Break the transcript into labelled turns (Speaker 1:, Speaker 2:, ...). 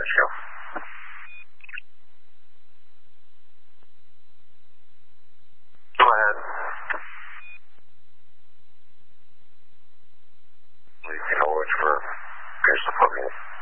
Speaker 1: issue. Go ahead. You can always for Chris appointment.